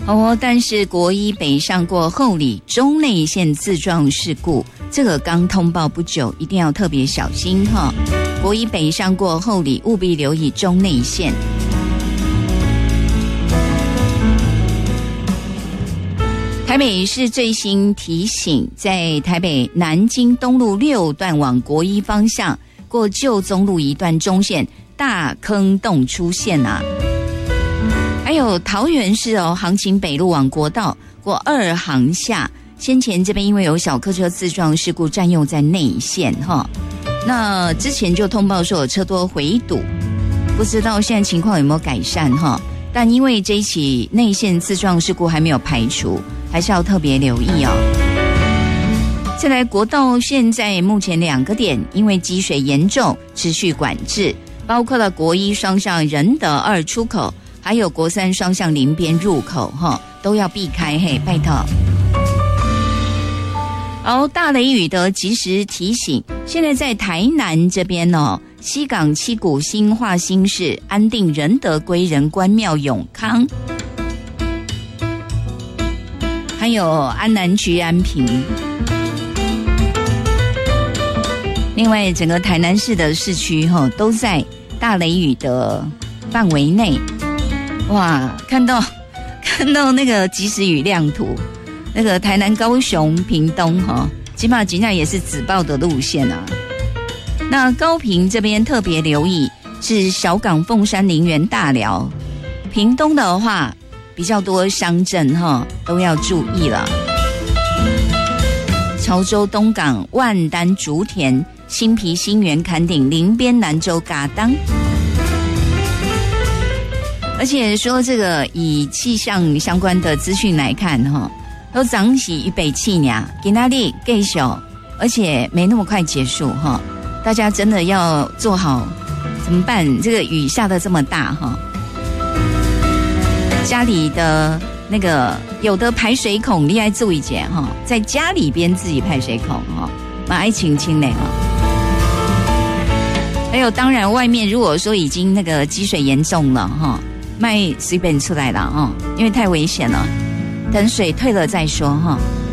但是国一北上过后里中内线自撞事故，这个刚通报不久，一定要特别小心哈。国一北上过后里，务必留意中内线。台北市最新提醒，在台北南京东路6段往国一方向过旧宗路一段中线大坑洞出现啊。还有桃园市航勤北路往国道过2航下，先前这边因为有小客车自撞事故占用在内线哈，那之前就通报说有车多回堵，不知道现在情况有没有改善哈？但因为这一起内线自撞事故还没有排除，还是要特别留意哦。再来，国道现在目前2个点因为积水严重持续管制，包括了国一双向仁德2出口，还有国三双向林边入口都要避开，嘿，拜托。大雷雨的及时提醒，现在在台南这边西港七股新化新市安定仁德归仁关庙永康，还有安南区安平。另外整个台南市的市区都在大雷雨的范围内。哇，看到那个即时雨量图，那个台南、高雄、屏东起码今天也是紫爆的路线啊。那高屏这边特别留意是小港、凤山、林园、大寮。屏东的话比较多乡镇都要注意了。潮州、东港、万丹、竹田、新皮、新园、坎顶、林边、南州、嘎当。而且说这个以气象相关的资讯来看都涨起预备气呢，给那里更小，而且没那么快结束大家真的要做好怎么办？这个雨下得这么大家里的那个有的排水孔你要注意一点在家里边自己排水孔蛮爱清清的还有当然外面如果说已经那个积水严重了卖随便出来了因为太危险了，等水退了再说